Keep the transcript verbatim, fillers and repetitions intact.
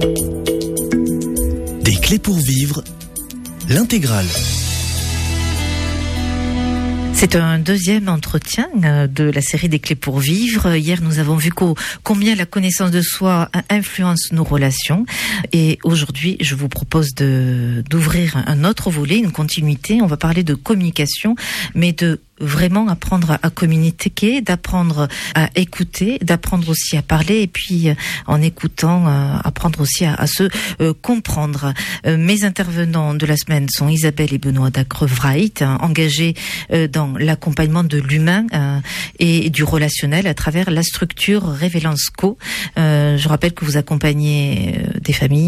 Des clés pour vivre, l'intégrale. C'est un deuxième entretien de la série des clés pour vivre. Hier, nous avons vu combien la connaissance de soi influence nos relations. Et aujourd'hui, je vous propose de, d'ouvrir un autre volet, une continuité. On va parler de communication, mais de vraiment apprendre à communiquer, d'apprendre à écouter, d'apprendre aussi à parler et puis en écoutant, apprendre aussi à, à se euh, comprendre. Euh, mes intervenants de la semaine sont Isabelle et Benoît Dacre-Wright, hein, engagés euh, dans l'accompagnement de l'humain euh, et du relationnel à travers la structure Révélance Co. Euh, je rappelle que vous accompagnez euh, des familles